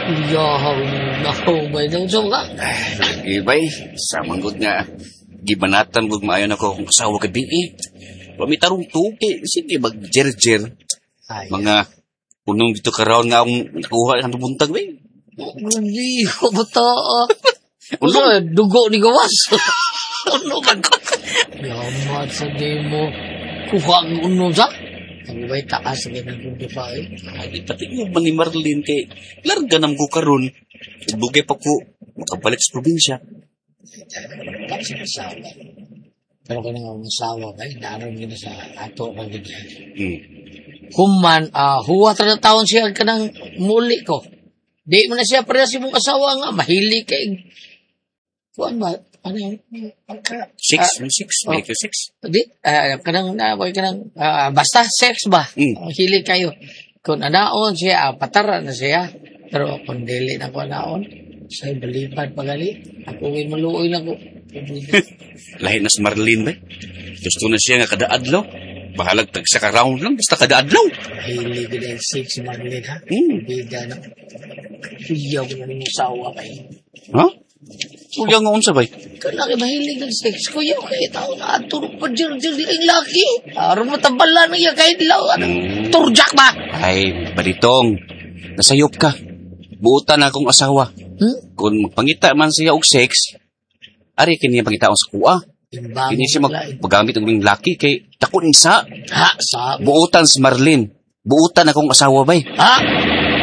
Iyahaw nako may nang ka. Ibay, sa manggod nga. Gibanatan gud maayo nako kung asawa gabi eh. Pamitarong tugi, sige mag-jer-jer. Mga punong dito karon nga akong nakuha ng buntag ba. Hindi ko bata. Uno dugo ni gawas. Uno man ko. Yaman sa demo. Kuha ang uno sa. Ang may taas ng kundi pa eh. Ay, pati mo man ni Marlene kay larga nam ko karon. Bugay pa ko makabalik sa probinsya. Kasi masawa. Pero kung nga masawa ba, naroon nila sa ato ng ganyan. Kuman, huwa na taon siya ka ng muli ko. Di mo na siya pareha si mong asawa nga, mahili kay. Kuan ba? Ano yan? Six? Di, basta sex ba? Hili kayo. Kung anaon siya, patara na siya. Pero kung dili na ko anaon, sa'yo balipad pagali. Ako ay maluoy na ko. Lahi na si Marlene ba? Gusto na siya nga kada adlaw. Bahalag tag sa ka-round lang, basta kada adlaw. Mahili ko na yung sex si Marlene ha? Bida na. Iyaw ko na yung sawa kayo. Ha? Kuya nga unsa bay? Kalaki mahilig ng sex ko yaw kay tao na turok pa dyan ang laki. Aron matabala na yan kahit law. Turjak ba? Ay, balitong. Nasayop ka. Buutan na akong asawa. Kung magpangita man siya og sex, ari kini pangita sa kuha. Kini siya magpagamit og ng laki kay takon sa. Ha? Sa? Buutan si Marlene. Buutan akong asawa bay. Ha?